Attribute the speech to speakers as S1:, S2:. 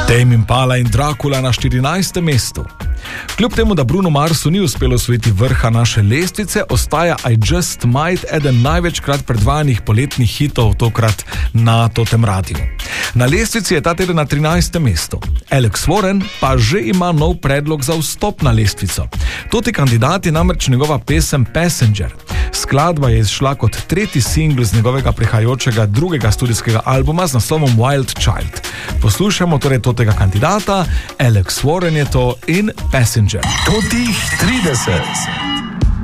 S1: Tame Impala in Dracula na 14. mestu. Kljub temu, da Bruno Marsu ni uspelo osvojiti vrha naše lestvice, ostaja I Just Might eden največkrat predvajanih poletnih hitov, tokrat na Totem radiju. Na lestvici je ta teden na 13. mestu. Alex Warren pa že ima nov predlog za vstop na lestvico. Toti kandidat je namreč njegova pesem Passenger. Skladba je izšla kot tretji singl z njegovega prihajajočega drugega studijskega albuma z naslovom Wild Child. Poslušamo torej totega kandidata, Alex Warren je to in Passenger.
S2: Totih 30.